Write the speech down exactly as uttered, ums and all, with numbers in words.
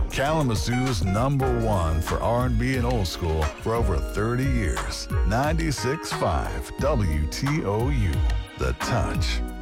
Kalamazoo's number one for R and B and old school for over thirty years. ninety-six point five W T O U, The Touch.